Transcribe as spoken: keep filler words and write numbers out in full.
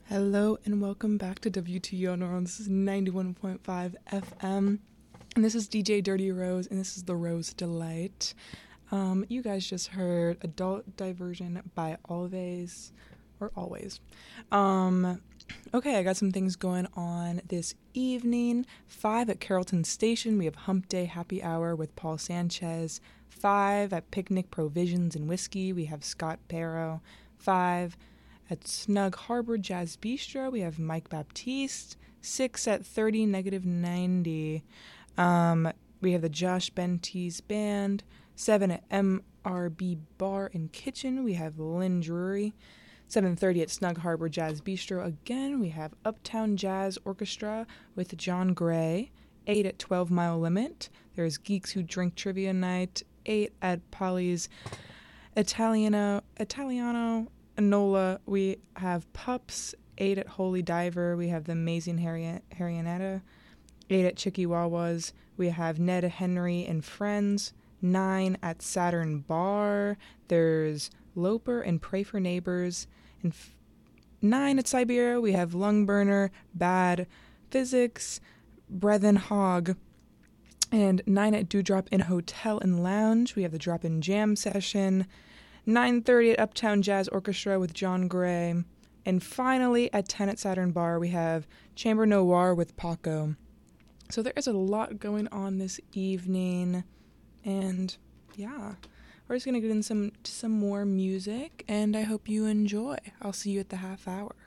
Hello and welcome back to W T O Neuron. This is ninety-one point five F M, and this is D J Dirty Rose, and this is The Rose Delight. Um, you guys just heard Adult Diversion by Always, or Always. Um, okay, I got some things going on this evening. Five at Carrollton Station, we have Hump Day Happy Hour with Paul Sanchez. Five at Picnic Provisions and Whiskey, we have Scott Barrow. Five at Snug Harbor Jazz Bistro, we have Mike Baptiste. Six at thirty negative ninety, um, we have the Josh Bentees Band. Seven at M R B Bar and Kitchen, we have Lynn Drury. seven thirty at Snug Harbor Jazz Bistro again, we have Uptown Jazz Orchestra with John Gray. eight at twelve Mile Limit, there's Geeks Who Drink Trivia Night. eight at Polly's Italiano, Italiano Anola, we have Pups. eight at Holy Diver, we have the Amazing Harry- Harrianetta. eight at Chicky Wawa's, we have Ned Henry and Friends. nine at Saturn Bar, there's Loper and Pray for Neighbors. And f- nine at Siberia, we have Lungburner, Bad Physics, Brethren Hog. And nine at Dewdrop in Hotel and Lounge, we have the Drop-In Jam Session. nine thirty at Uptown Jazz Orchestra with John Gray. And finally, at ten at Saturn Bar, we have Chamber Noir with Paco. So there is a lot going on this evening. And yeah, we're just going to get in some, some more music, and I hope you enjoy. I'll see you at the half hour.